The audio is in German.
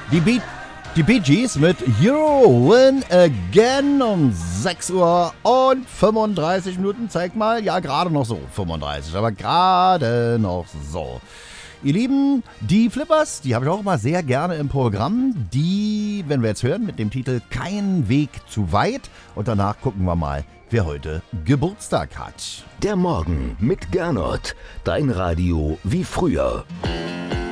Die Bee Gees mit Hero Win Again um 6 Uhr und 35 Minuten. Zeig mal, ja, gerade noch so 35, aber gerade noch so. Ihr Lieben, die Flippers, die habe ich auch mal sehr gerne im Programm. Die, wenn wir jetzt hören, mit dem Titel Kein Weg zu weit. Und danach gucken wir mal, wer heute Geburtstag hat. Der Morgen mit Gernot. Dein Radio wie früher.